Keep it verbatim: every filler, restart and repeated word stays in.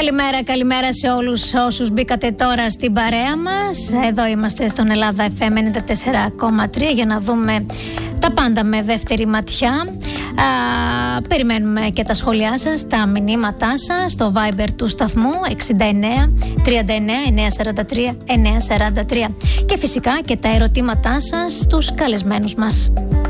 Καλημέρα, καλημέρα σε όλους όσους μπήκατε τώρα στην παρέα μας. Εδώ είμαστε στον Ελλάδα εφ εμ ενενήντα τέσσερα κόμμα τρία για να δούμε τα πάντα με δεύτερη ματιά. Α, περιμένουμε και τα σχόλιά σας, τα μηνύματά σας στο Viber του σταθμού εξήντα εννέα τριάντα εννέα εννιακόσια σαράντα τρία εννιακόσια σαράντα τρία και φυσικά και τα ερωτήματά σας στους καλεσμένους μας.